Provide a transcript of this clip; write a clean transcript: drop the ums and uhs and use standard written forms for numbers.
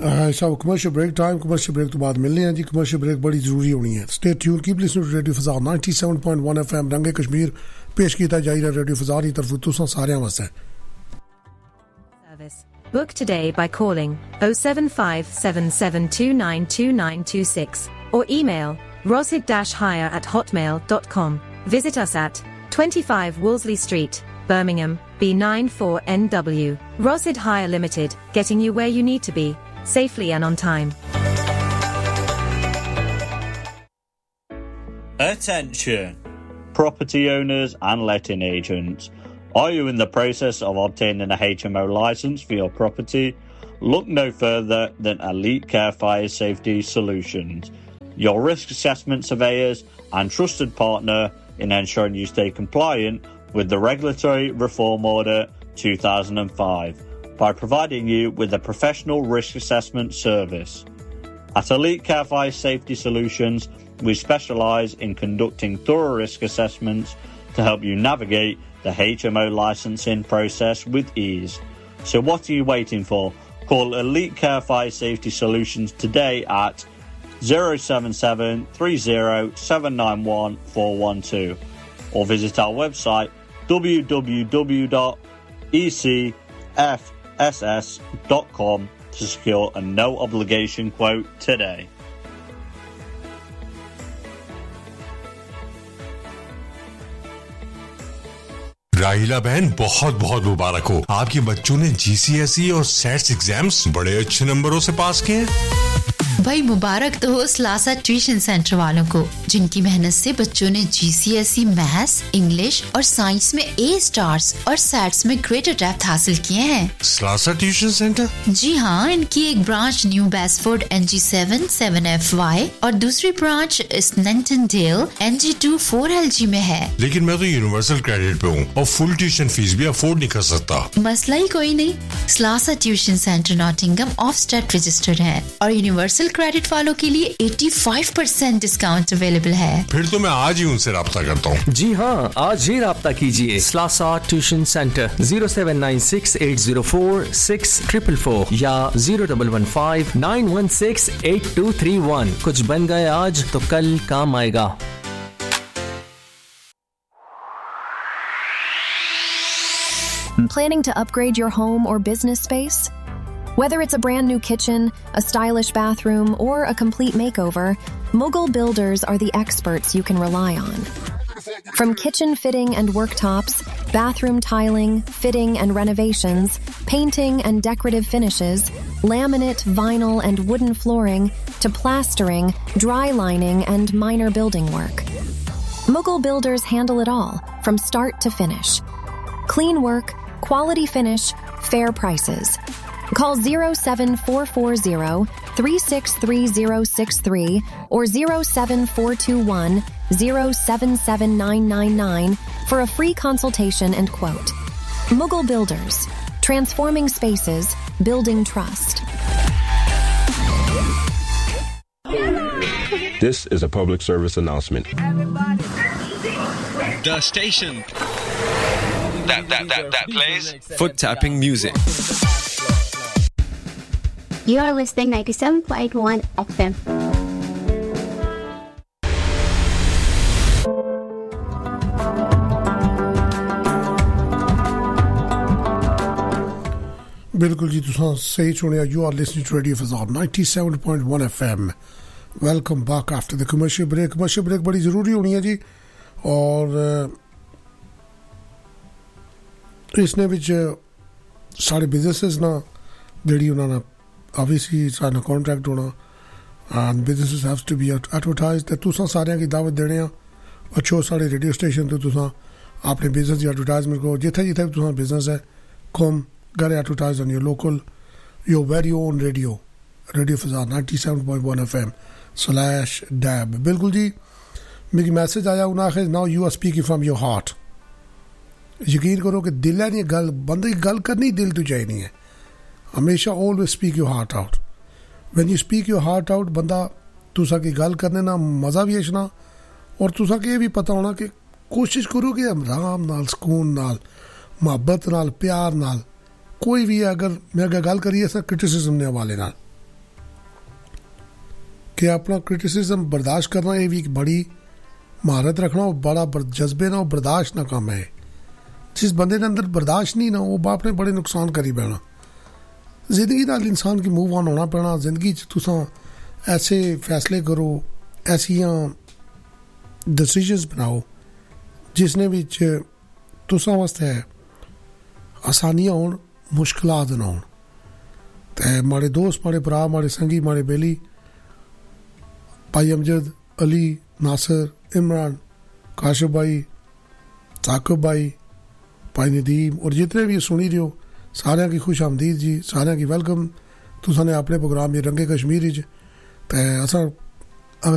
So commercial break time, commercial break तो बाद मिलने हैं जी. commercial break बड़ी ज़रूरी होनी है. Stay tuned, keep listening to Radio Fazar 97.1 FM रंगे कश्मीर पेश किया जा रहा है Radio Fazar की तरफ तुसां सारियां वास्ते. Service. Book today by calling 07577292926 or email roshid-hire@hotmail.com. Visit us at 25 Wolseley Street, Birmingham, B94NW. Roshid Hire Limited, getting you where you need to be, safely and on time. Attention, property owners and letting agents. Are you in the process of obtaining a HMO license for your property? Look no further than Elite Care Fire Safety Solutions, your risk assessment surveyors and trusted partner in ensuring you stay compliant with the Regulatory Reform Order 2005 by providing you with a professional risk assessment service. At Elite Care Fire Safety Solutions, we specialise in conducting thorough risk assessments to help you navigate the HMO licensing process with ease. So what are you waiting for? Call Elite Care Fire Safety Solutions today at 077 30 791 412 or visit our website www.ecfss.com to secure a no obligation quote today. राहिला बहन बहुत बहुत मुबारक हो. आपके बच्चों ने GCSE और SATs exams बड़े अच्छे नंबरों से पास किए हैं. भाई मुबारक तो हो स्लासा ट्यूशन सेंटर वालों को, जिनकी मेहनत से बच्चों ने GCSE मैथ्स, इंग्लिश और साइंस में A स्टार्स और सैट्स में ग्रेटर डेप्थ हासिल किए हैं. स्लासा ट्यूशन सेंटर? जी हाँ, इनकी एक ब्रांच न्यू बेसफोर्ड NG7 7FY और दूसरी ब्रांच स्नैंटन डेल NG2 4LG में है. लेकिन मैं तो यूनिवर्सल क्रेडिट पे हूँ और फुल ट्यूशन फीस भी अफोर्ड नहीं कर सकता. मसला ही कोई नहीं. स्लासा ट्यूशन सेंटर नॉटिंगम ऑफस्टेट रजिस्टर्ड है और यूनिवर्सल क्रेडिट वालों के लिए 85% डिस्काउंट अवेलेबल है. फिर तो मैं आज ही उनसे राब्ता करता हूँ. जी हाँ, आज ही राब्ता कीजिए. स्लासा ट्यूशन सेंटर 07968046444 या 0115916823 कुछ बन गए आज तो कल काम आएगा. Planning to upgrade your home or business space? Whether it's a brand new kitchen, a stylish bathroom, or a complete makeover, Mughal Builders are the experts you can rely on. From kitchen fitting and worktops, bathroom tiling, fitting and renovations, painting and decorative finishes, laminate, vinyl, and wooden flooring, to plastering, dry lining, and minor building work. Mughal Builders handle it all, from start to finish. Clean work, quality finish, fair prices. Call 07440-363063 or 07421-077999 for a free consultation and quote. Mughal Builders. Transforming spaces, building trust. This is a public service announcement. The station that plays foot tapping music. You are listening 97.1 FM. बिल्कुल जी, तुसां सही सुनिया. You are listening to Radio Fazar 97.1 FM. Welcome back after the commercial break. Commercial break बड़ी ज़रूरी होनी है जी. और इसने विच सारे बिजनेसेस ना जेडी उन्होंने obviously सारा कॉन्ट्रैक्ट होना and businesses have to be advertised. ते तुसां सारियां की दावत देने आ अच्छो सारे रेडियो स्टेशन तो तुसां अपने बिजनेस की एडवर्टाइजमेंट को जिथे जिथे भी तुसां बिजनेस है come get advertised on your local, your very own radio Fazar 97.1 FM /dab. बिल्कुल जी, मेरी मैसेज आया उन्हें now you are speaking from your heart. यकीन करो कि दिल है नहीं गल बंदे की गल करनी दिल तो चाहिए नहीं है. हमेशा always speak your heart out. When you speak your heart out, बंदा तुसा की गल करने ना मज़ा भी आना और तुसा के भी पता होना कि कोशिश करो कि आराम नाल, सुकून नाल, मोहब्बत नाल, प्यार नाल कोई भी अगर मैं गल करिए सर क्रिटिसिज्म ने हवाले नाल कि अपना क्रिटिसिज्म बर्दाश्त करना ये भी एक बड़ी महारत रखना और बड़ा जज्बे ना और बर्दाश्त ना काम है। जिस बंदे के अंदर बर्दाश्त नहीं ना वो बाप ने बड़े नुकसान करी पैना। जिंदगी नाल इंसान की मूव ऑन होना पैना। जिंदगी च तुसां ऐसे फैसले करो, ऐसियां डिसीजनस बनाओ जिसने विच तुसां वास्ते आसानियां होण, मुश्किलात ना होण। ते माड़े दोस्त, माड़े भरा, माड़े संगी, माड़े बेली, भाई अमजद, अली, नासिर, इमरान, काशिफ भाई, साकिब भाई, भाई नदीम और जितने भी सुनी रहे हो सारियां की खुश आमदीद जी, सारियां की वेलकम। तुसां ने अपने प्रोग्राम ये रंगे कश्मीर च ते असां